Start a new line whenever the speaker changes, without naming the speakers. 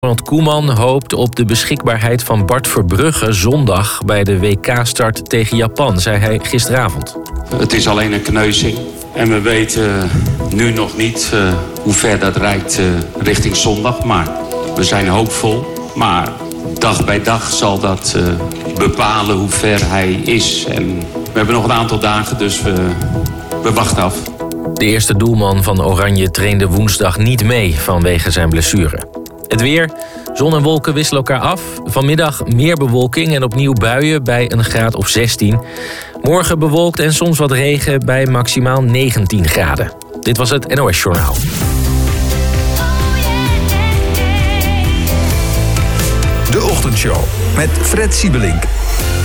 Ronald Koeman hoopt op de beschikbaarheid van Bart Verbrugge zondag bij de WK-start tegen Japan, zei hij gisteravond.
Het is alleen een kneuzing en we weten nu nog niet hoe ver dat reikt richting zondag. Maar we zijn hoopvol, maar dag bij dag zal dat bepalen hoe ver hij is. En we hebben nog een aantal dagen, dus we wachten af.
De eerste doelman van Oranje trainde woensdag niet mee vanwege zijn blessure. Het weer, zon en wolken wisselen elkaar af. Vanmiddag meer bewolking en opnieuw buien bij een graad of 16. Morgen bewolkt en soms wat regen bij maximaal 19 graden. Dit was het NOS Journaal.
De Ochtendshow met Fred Siebelink.